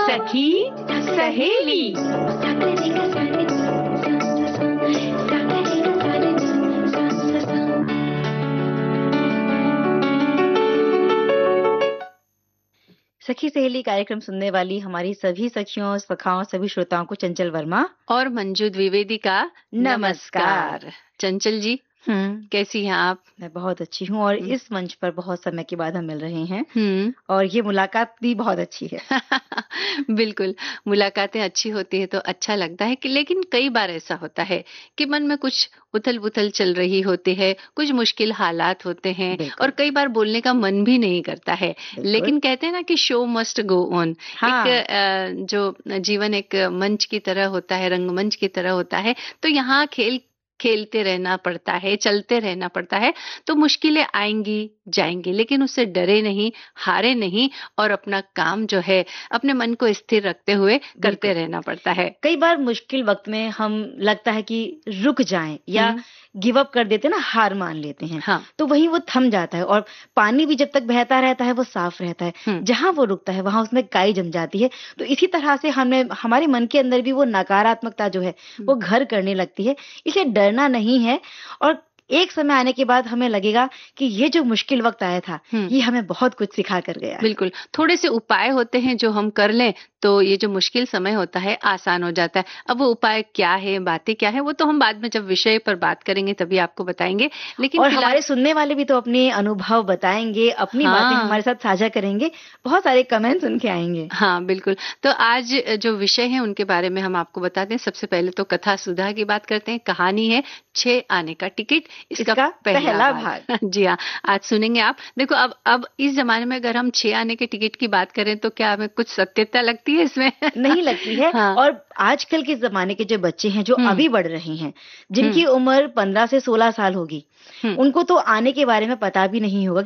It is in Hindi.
सखी सहेली। सखी सहेली कार्यक्रम सुनने वाली हमारी सभी सखियों, सखाओं, सभी श्रोताओं को चंचल वर्मा और मंजू द्विवेदी का नमस्कार। चंचल जी, कैसी हैं आप? मैं बहुत अच्छी हूँ और इस मंच पर बहुत समय के बाद हम मिल रहे हैं और ये मुलाकात भी बहुत अच्छी है। बिल्कुल, मुलाकातें अच्छी होती है तो अच्छा लगता है कि लेकिन कई बार ऐसा होता है कि मन में कुछ उथल-पुथल चल रही होती है, कुछ मुश्किल हालात होते हैं और कई बार बोलने का मन भी नहीं करता है। लेकिन कहते हैं ना कि शो मस्ट गो ऑन। एक जो जीवन एक मंच की तरह होता है, रंगमंच की तरह होता है, तो यहाँ खेलते रहना पड़ता है, चलते रहना पड़ता है। तो मुश्किलें आएंगी जाएंगी, लेकिन उससे डरे नहीं, हारे नहीं और अपना काम जो है अपने मन को स्थिर रखते हुए करते रहना पड़ता है। कई बार मुश्किल वक्त में हम लगता है कि रुक जाएं या गिव अप कर देते हैं ना, हार मान लेते हैं। तो वहीं वो थम जाता है और पानी भी जब तक बहता रहता है वो साफ रहता है। जहां वो रुकता है वहां उसमें काई जम जाती है। तो इसी तरह से हमारे मन के अंदर भी वो नकारात्मकता जो है वो घर करने लगती है। इसलिए डरना नहीं है और एक समय आने के बाद हमें लगेगा कि ये जो मुश्किल वक्त आया था ये हमें बहुत कुछ सिखा कर गया है। बिल्कुल, थोड़े से उपाय होते हैं जो हम कर लें तो ये जो मुश्किल समय होता है आसान हो जाता है। अब वो उपाय क्या है, बातें क्या है, वो तो हम बाद में जब विषय पर बात करेंगे तभी आपको बताएंगे। लेकिन और हमारे सुनने वाले भी तो अपने अनुभव बताएंगे, अपनी बातें हमारे साथ साझा करेंगे, बहुत सारे कमेंट्स उनके आएंगे। हाँ बिल्कुल। तो आज जो विषय है उनके बारे में हम आपको बताते हैं। सबसे पहले तो कथा सुधा की बात करते हैं। कहानी है 6 आने का टिकट, इसका पहला भाग। जी हाँ, आज सुनेंगे आप। देखो अब इस जमाने में अगर हम 6 आने के टिकट की बात करें तो क्या हमें कुछ सत्यता लगती है इसमें? नहीं लगती है। और आजकल के जमाने के जो बच्चे हैं जो अभी बढ़ रहे हैं, जिनकी उम्र 15 से 16 साल होगी, उनको तो आने के बारे में पता भी नहीं होगा